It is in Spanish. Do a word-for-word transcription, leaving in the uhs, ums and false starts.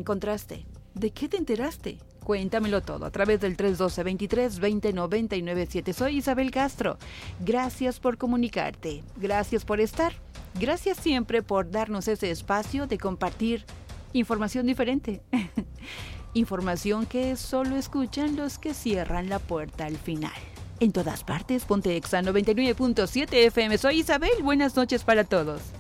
encontraste? ¿De qué te enteraste? Cuéntamelo todo a través del tres uno dos, veintitrés, veinte, noventa y nueve siete. Soy Isabel Castro. Gracias por comunicarte. Gracias por estar. Gracias siempre por darnos ese espacio de compartir información diferente. Información que solo escuchan los que cierran la puerta al final. En todas partes, Ponte Exa noventa y nueve punto siete F M. Soy Isabel. Buenas noches para todos.